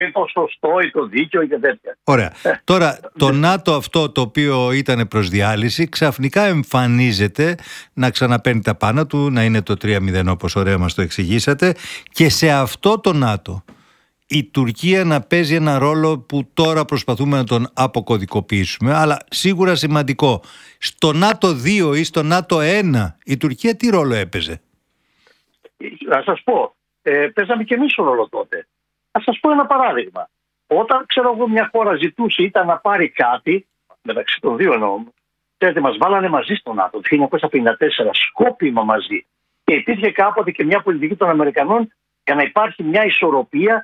το σωστό ή το δίκαιο και τέτοια. Ωραία. Τώρα το ΝΑΤΟ αυτό το οποίο ήταν προς διάλυση ξαφνικά εμφανίζεται να ξαναπαίρνει τα πάνω του, να είναι το 3-0 όπως ωραία μας το εξηγήσατε, και σε αυτό το ΝΑΤΟ η Τουρκία να παίζει ένα ρόλο που τώρα προσπαθούμε να τον αποκωδικοποιήσουμε, αλλά σίγουρα σημαντικό. Στο ΝΑΤΟ 2 ή στο ΝΑΤΟ 1 η Τουρκία τι ρόλο έπαιζε? Να σας πω, παίζαμε και εμείς ρόλο τότε. Θα σας πω ένα παράδειγμα. Όταν, ξέρω εγώ, μια χώρα ζητούσε ήταν να πάρει κάτι, μεταξύ των δύο εννοώ, ξέρετε, μας βάλανε μαζί στο ΝΑΤΟ το 1954, σκόπιμα μαζί. Και υπήρχε κάποτε και μια πολιτική των Αμερικανών για να υπάρχει μια ισορροπία,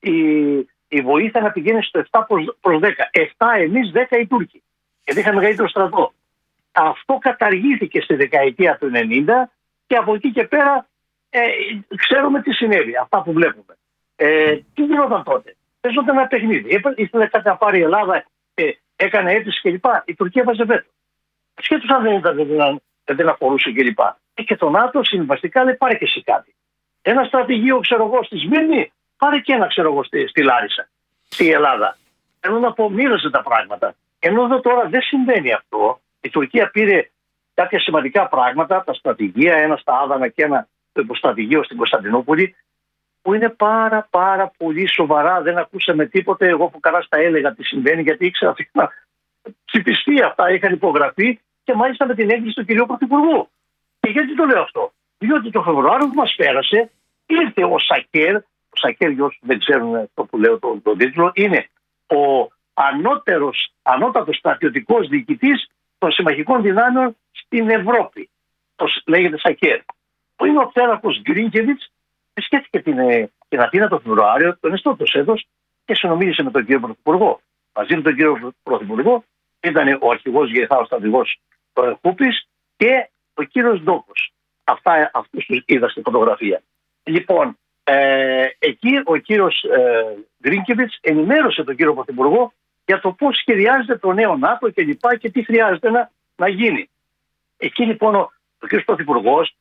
η βοήθεια να πηγαίνει στο 7 προς 10. 7 εμείς, 10 οι Τούρκοι. Γιατί είχαμε μεγαλύτερο στρατό. Αυτό καταργήθηκε στη δεκαετία του 90 και από εκεί και πέρα ξέρουμε τι συνέβη, αυτά που βλέπουμε. Τι γινόταν τότε? Παίζονταν ένα παιχνίδι. Ήθελε κάτι να πάρει η Ελλάδα, έκανε αίτηση κλπ. Η Τουρκία βάζε βέτο. Σχέτως αν δεν αφορούσε κλπ. Και το ΝΑΤΟ συμβαστικά λέει πάρε και εσύ κάτι. Ένα στρατηγείο, ξέρω εγώ, στη Σμύρνη, πάρε και ένα, ξέρω εγώ, στη Λάρισα, στη Ελλάδα. Θέλω να πω, μοίρασε τα πράγματα. Ενώ εδώ τώρα δεν συμβαίνει αυτό. Η Τουρκία πήρε κάποια σημαντικά πράγματα, τα στρατηγεία, ένα στα Άδανα και ένα το υποστρατηγείο στην Κωνσταντινούπολη, που είναι πάρα πολύ σοβαρά. Δεν ακούσαμε τίποτε. Εγώ που καλά στα έλεγα τι συμβαίνει, γιατί ήξερα ότι να ψηφιστεί αυτά, είχαν υπογραφεί και μάλιστα με την έγκριση του κυρίου Πρωθυπουργού. Και γιατί το λέω αυτό? Διότι το Φεβρουάριο που μας πέρασε ήρθε ο Σακέρ. Ο Σακέρ, για όσους δεν ξέρουν αυτό που λέω τον τίτλο, είναι ο ανώτατος στρατιωτικός διοικητής των συμμαχικών δυνάμεων στην Ευρώπη. Λέγεται Σακέρ. Που είναι ο πτέραχος Γκρίνκεβιτς. Επισκέφθηκε την Αθήνα τον Φεβρουάριο, τον εστώτος έδος και συνομίλησε με τον κύριο Πρωθυπουργό. Μαζί με τον κύριο Πρωθυπουργό ήταν ο αρχηγός Γεθάος στρατηγός Κούπης και ο κύριος Ντόκος. Αυτούς τους είδα στη φωτογραφία. Λοιπόν, εκεί ο κύριος Γκρίνκεβιτς ενημέρωσε τον κύριο Πρωθυπουργό για το πώς σχεδιάζεται το νέο ΝΑΤΟ και λοιπά και τι χρειάζεται να γίνει. Εκεί λοιπόν ο κύριος Πρωθυπουργός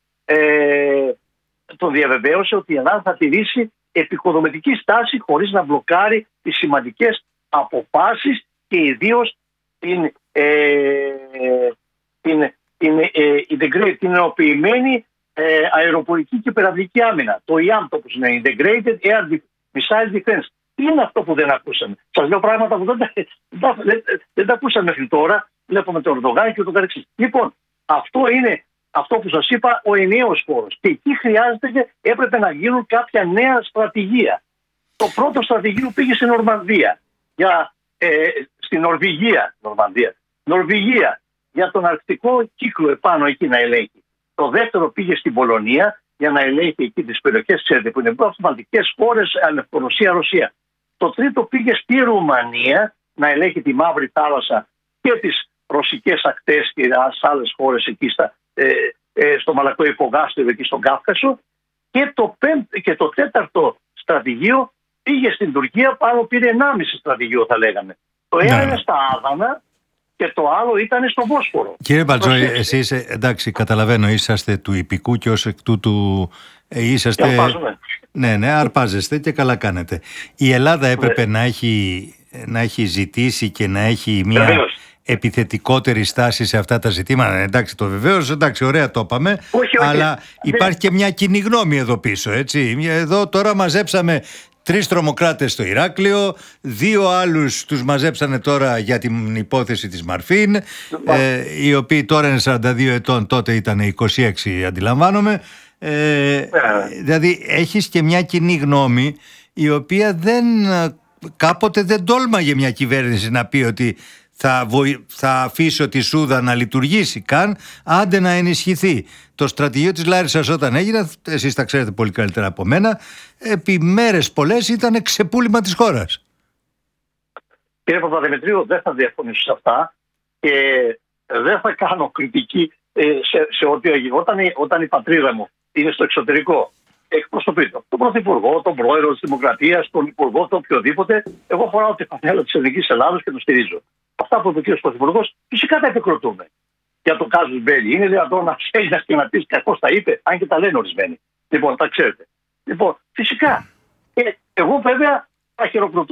τον διαβεβαίωσε ότι η Ελλάδα θα τηρήσει επικοδομητική στάση χωρίς να μπλοκάρει τις σημαντικές αποφάσεις και ιδίως την ενοποιημένη αεροπορική και πυραυλική άμυνα. Το IAM, το όπως είναι Integrated Air Missile Defense. Τι είναι αυτό που δεν ακούσαμε? Σας λέω πράγματα που δεν τα ακούσαμε μέχρι τώρα. Βλέπουμε τον Ερντογάν και το καθεξής. Λοιπόν, αυτό είναι αυτό που σας είπα, ο ενιαίος χώρος. Και εκεί χρειάζεται και έπρεπε να γίνουν κάποια νέα στρατηγία. Το πρώτο στρατηγείο πήγε στην Νορμανδία, στην Νορβηγία, για τον αρκτικό κύκλο επάνω εκεί να ελέγχει. Το δεύτερο πήγε στην Πολωνία για να ελέγχει εκεί τις περιοχές, ξέρετε, που είναι βαλτικές χώρες, Λευκορωσία, Ρωσία. Το τρίτο πήγε στη Ρουμανία να ελέγχει τη Μαύρη Θάλασσα και τις ρωσικές ακτές και άλλες χώρες εκεί στο Μαλακό Υπογάστριο, εκεί στον Κάφκασο. Και το τέταρτο στρατηγείο πήγε στην Τουρκία, πάνω πήρε 1,5 στρατηγείο θα λέγαμε. Το ένα είναι στα Άδανα και το άλλο ήταν στο Βόσπορο. Κύριε Μπαλτζόη, εσείς εντάξει καταλαβαίνω είσαστε του υπηκού και ως εκ τούτου είσαστε... Ναι, αρπάζεστε και καλά κάνετε. Η Ελλάδα έπρεπε να έχει ζητήσει και να έχει μια επιθετικότερη στάση σε αυτά τα ζητήματα. Εντάξει, το βεβαίως, εντάξει, ωραία το είπαμε, αλλά υπάρχει και μια κοινή γνώμη εδώ πίσω, έτσι. Εδώ τώρα μαζέψαμε 3 τρομοκράτες στο Ηράκλειο, 2 άλλους τους μαζέψανε τώρα για την υπόθεση της Μαρφίν, οι οποίοι τώρα είναι 42 ετών, τότε ήταν 26 αντιλαμβάνομαι. Δηλαδή έχεις και μια κοινή γνώμη η οποία κάποτε δεν τόλμαγε μια κυβέρνηση να πει ότι θα αφήσω τη Σούδα να λειτουργήσει καν, άντε να ενισχυθεί. Το στρατηγείο της Λάρισσας όταν έγινε, εσείς τα ξέρετε πολύ καλύτερα από μένα, επί μέρες πολλές ήταν ξεπούλημα της χώρας. Κύριε Παπαδημητρίου, δεν θα διαφωνήσω σε αυτά και δεν θα κάνω κριτική σε ό,τι έγινε. Όταν η πατρίδα μου είναι στο εξωτερικό, εκπροσωπεί τον Πρωθυπουργό, τον Πρόεδρο της Δημοκρατίας, τον Υπουργό, το οποιοδήποτε, εγώ φοράω τη φανέλα της Ελληνικής Ελλάδος και το στηρίζω. Αυτά που είπε ο κ. Πρωθυπουργός, φυσικά τα επικροτούμε. Για το κάζους μπέλι. Είναι δυνατόν να ξέρει και να πει κακώς τα είπε, αν και τα λένε ορισμένοι. Λοιπόν, τα ξέρετε. Λοιπόν, φυσικά. Εγώ βέβαια θα χειροκροτούν.